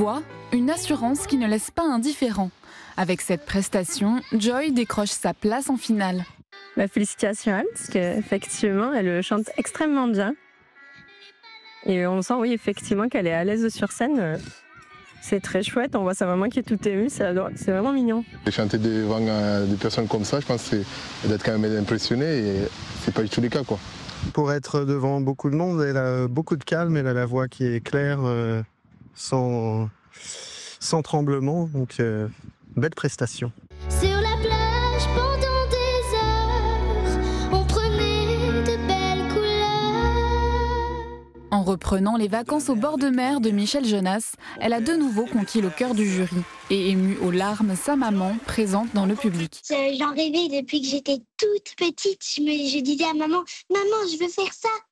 voix, une assurance qui ne laisse pas indifférent. Avec cette prestation, Joy décroche sa place en finale. Félicitations à elle, parce qu'effectivement, elle chante extrêmement bien. Et on sent, oui, effectivement, qu'elle est à l'aise sur scène. C'est très chouette, on voit sa maman qui est toute émue, c'est vraiment mignon. Chanter devant des personnes comme ça, je pense que c'est d'être quand même impressionné et c'est pas du tout le cas, quoi. Pour être devant beaucoup de monde, elle a beaucoup de calme, elle a la voix qui est claire, sans tremblement, donc belle prestation. Sur la plage pendant des heures, on prenait de belles couleurs. En reprenant les vacances au bord de mer de Michel Jonas, elle a de nouveau conquis le cœur du jury et ému aux larmes sa maman présente dans le public. J'en rêvais depuis que j'étais toute petite. Je disais à maman, je veux faire ça.